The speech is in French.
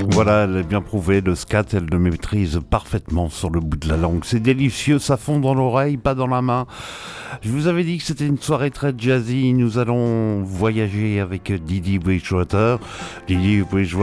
Voilà, elle est bien prouvée, le scat, elle le maîtrise parfaitement sur le bout de la langue. C'est délicieux, ça fond dans l'oreille, pas dans la main. Je vous avais dit que c'était une soirée très jazzy. Nous allons voyager avec Didi Bridgewater. Didi Bridgewater